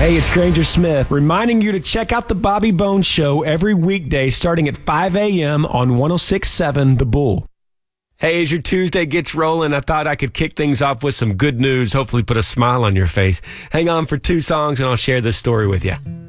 Hey, it's Granger Smith, reminding you to check out the Bobby Bones Show every weekday starting at 5 a.m. on 106.7 The Bull. Hey, as your Tuesday gets rolling, I thought I could kick things off with some good news, hopefully put a smile on your face. Hang on for 2 songs and I'll share this story with you.